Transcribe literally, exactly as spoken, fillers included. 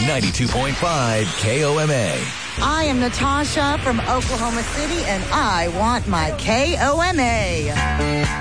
ninety-two point five K O M A. I am Natasha from Oklahoma City, and I want my K O M A.